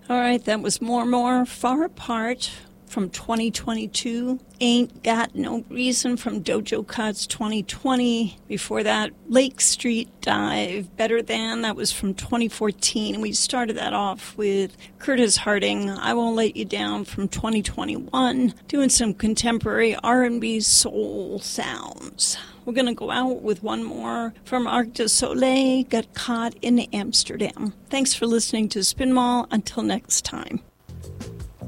All right, that was More, Far Apart from 2022. Ain't Got No Reason from Dojo Cats 2020. Before that, Lake Street Dive, Better Than, that was from 2014. And we started that off with Curtis Harding, I Won't Let You Down from 2021, doing some contemporary R&B soul sounds. We're going to go out with one more from Arc du Soleil, Got Caught in Amsterdam. Thanks for listening to Spin Mall. Until next time.